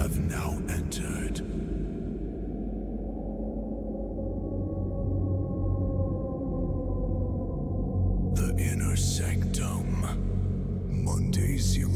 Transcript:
have now entered the inner sanctum. Monday 0